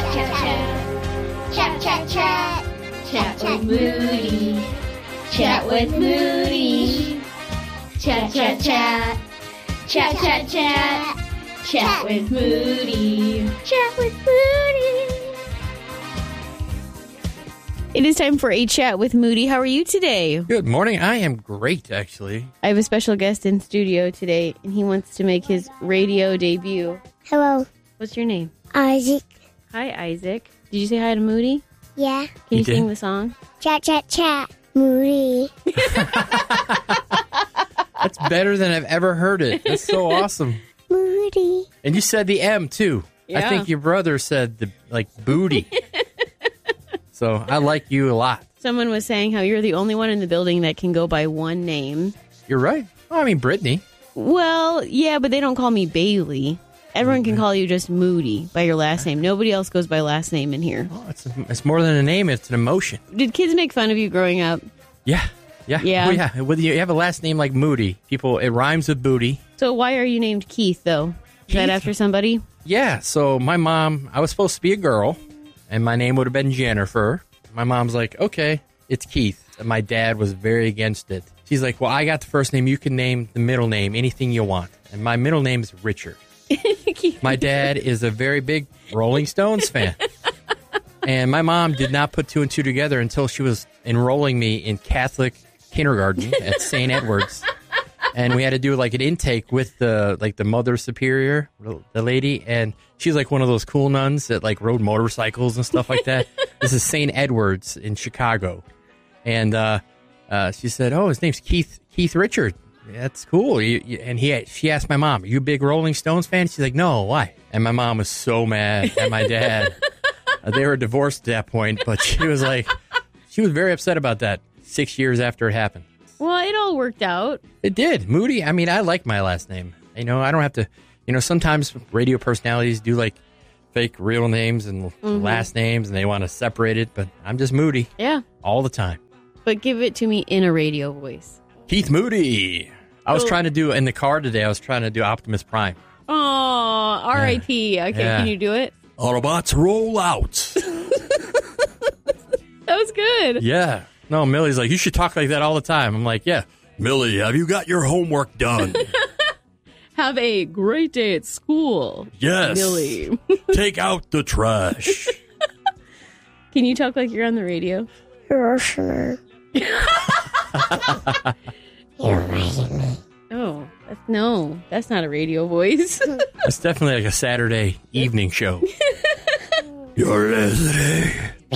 Chat, chat, chat. Chat with Moody. Chat with Moody. Chat, chat, chat. Chat, chat, chat. Chat with Moody. Chat with Moody. It is time for a chat with Moody. How are you today? Good morning. I am great, actually. I have a special guest in studio today, and he wants to make his radio debut. Hello, What's your name? Isaac. Hi, Isaac. Did you say hi to Moody? Yeah. Can you did. sing the song? Chat, chat, chat. Moody. That's better than I've ever heard it. That's so awesome. Moody. And you said the M, too. Yeah. I think your brother said, booty. So I like you a lot. Someone was saying how you're the only one in the building that can go by one name. You're right. Oh, I mean, Brittany. Well, yeah, but they don't call me Bailey. Everyone can call you just Moody by your last name. Nobody else goes by last name in here. Oh, it's more than a name. It's an emotion. Did kids make fun of you growing up? Yeah. Yeah. Well, yeah. Whether you have a last name like Moody, it rhymes with booty. So why are you named Keith, though? Is that Keith? after somebody? Yeah. So my mom, I was supposed to be a girl, and my name would have been Jennifer. My mom's like, okay, it's Keith. And my dad was very against it. She's like, well, I got the first name. You can name the middle name, anything you want. And my middle name is Richard. My dad is a very big Rolling Stones fan. And my mom did not put two and two together until she was enrolling me in Catholic kindergarten at St. Edward's. And we had to do like an intake with the mother superior, the lady. And she's like one of those cool nuns that like rode motorcycles and stuff like that. This is St. Edward's in Chicago. And she said, oh, his name's Keith Richard. That's cool. She asked my mom, are you a big Rolling Stones fan? She's like, no, why? And my mom was so mad at my dad. They were divorced at that point, but she was very upset about that 6 years after it happened. Well, it all worked out. It did. Moody, I mean, I like my last name. I don't have to, sometimes radio personalities do like fake real names and last names and they want to separate it, but I'm just Moody. Yeah. All the time. But give it to me in a radio voice. Keith Moody. I was trying to do, in the car today, I was trying to do Optimus Prime. Oh, R.I.P. Okay, Yeah. Can you do it? Autobots roll out. That was good. Yeah. No, Millie's like, you should talk like that all the time. I'm like, yeah. Millie, have you got your homework done? Have a great day at school. Yes. Billy. Take out the trash. Can you talk like you're on the radio? Sure. Oh, that's not a radio voice. It's definitely like a Saturday evening show. You're listening.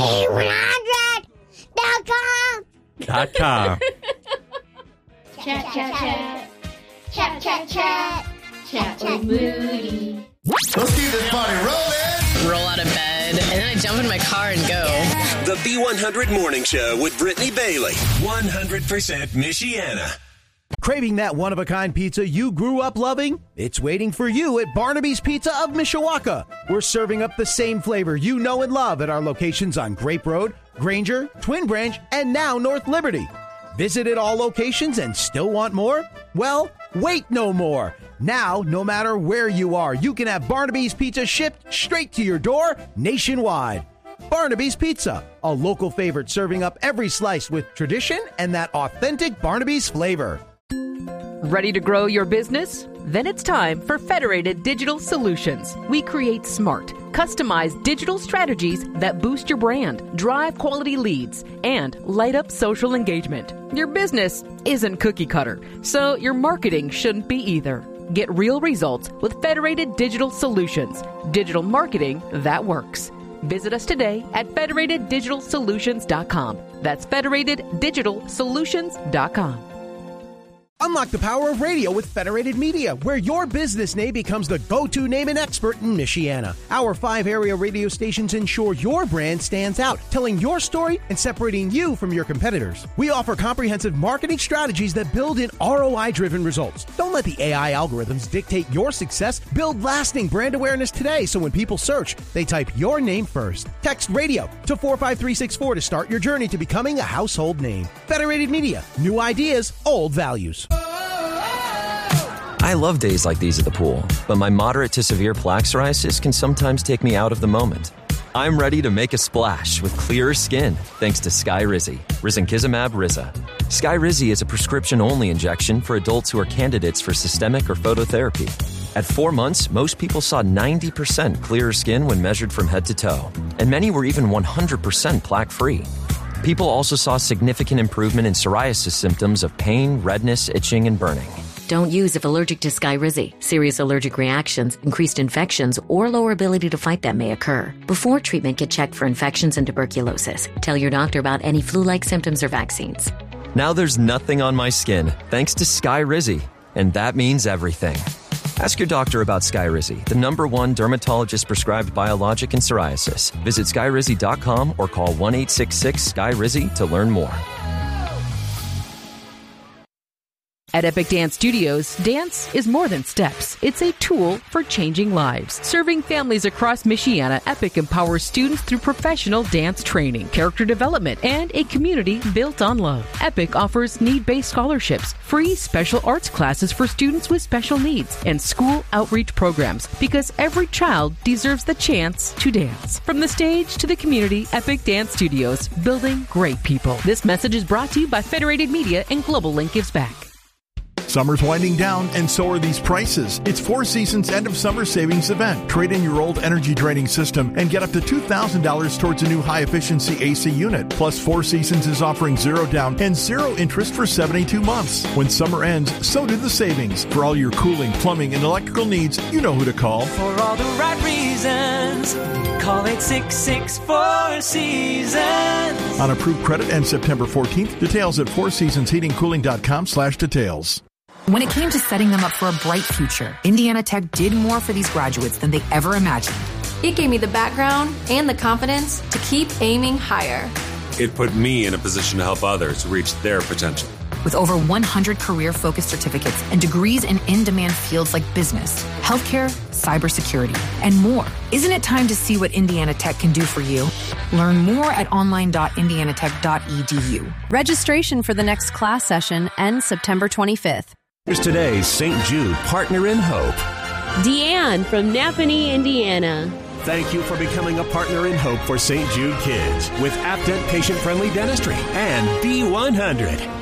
B100.com. .com. Chat, chat, chat. Chat, chat, chat. Chat with Moody. Let's keep this party rolling. Roll out of bed, and then I jump in my car and go. The B100 Morning Show with Brittany Bailey. 100% Michiana. Craving that one-of-a-kind pizza you grew up loving? It's waiting for you at Barnaby's Pizza of Mishawaka. We're serving up the same flavor you know and love at our locations on Grape Road, Granger, Twin Branch, and now North Liberty. Visited all locations and still want more? Well, wait no more. Now, no matter where you are, you can have Barnaby's Pizza shipped straight to your door nationwide. Barnaby's Pizza, a local favorite serving up every slice with tradition and that authentic Barnaby's flavor. Ready to grow your business? Then it's time for Federated Digital Solutions. We create smart, customized digital strategies that boost your brand, drive quality leads, and light up social engagement. Your business isn't cookie cutter, so your marketing shouldn't be either. Get real results with Federated Digital Solutions. Digital marketing that works. Visit us today at federateddigitalsolutions.com. That's federateddigitalsolutions.com. Unlock the power of radio with Federated Media, where your business name becomes the go-to name and expert in Michiana. Our 5 area radio stations ensure your brand stands out, telling your story and separating you from your competitors. We offer comprehensive marketing strategies that build in ROI-driven results. Don't let the AI algorithms dictate your success. Build lasting brand awareness today so when people search, they type your name first. Text radio to 45364 to start your journey to becoming a household name. Federated Media. New ideas, old values. I love days like these at the pool, but my moderate to severe plaque psoriasis can sometimes take me out of the moment. I'm ready to make a splash with clearer skin thanks to Skyrizi, risankizumab Riza. Skyrizi is a prescription-only injection for adults who are candidates for systemic or phototherapy. At 4 months, most people saw 90% clearer skin when measured from head to toe, and many were even 100% plaque-free. People also saw significant improvement in psoriasis symptoms of pain, redness, itching, and burning. Don't use if allergic to Skyrizi. Serious allergic reactions, increased infections, or lower ability to fight them may occur. Before treatment, get checked for infections and tuberculosis. Tell your doctor about any flu-like symptoms or vaccines. Now there's nothing on my skin thanks to Skyrizi, and that means everything. Ask your doctor about Skyrizi, the #1 dermatologist-prescribed biologic in psoriasis. Visit Skyrizi.com or call 1-866-SKY-RIZI to learn more. At Epic Dance Studios, dance is more than steps. It's a tool for changing lives. Serving families across Michiana, Epic empowers students through professional dance training, character development, and a community built on love. Epic offers need-based scholarships, free special arts classes for students with special needs, and school outreach programs, because every child deserves the chance to dance. From the stage to the community, Epic Dance Studios, building great people. This message is brought to you by Federated Media and Global Link Gives Back. Summer's winding down, and so are these prices. It's Four Seasons End of Summer Savings Event. Trade in your old energy draining system and get up to $2,000 towards a new high-efficiency AC unit. Plus, Four Seasons is offering 0 down and 0 interest for 72 months. When summer ends, so do the savings. For all your cooling, plumbing, and electrical needs, you know who to call. For all the right reasons, call 866-4 Seasons. On approved credit ends September 14th. Details at fourseasonsheatingcooling.com/details. When it came to setting them up for a bright future, Indiana Tech did more for these graduates than they ever imagined. It gave me the background and the confidence to keep aiming higher. It put me in a position to help others reach their potential. With over 100 career-focused certificates and degrees in in-demand fields like business, healthcare, cybersecurity, and more. Isn't it time to see what Indiana Tech can do for you? Learn more at online.indianatech.edu. Registration for the next class session ends September 25th. Here's today's St. Jude Partner in Hope. Deanne from Napanee, Indiana. Thank you for becoming a partner in hope for St. Jude kids with Aptent patient-friendly dentistry and B100.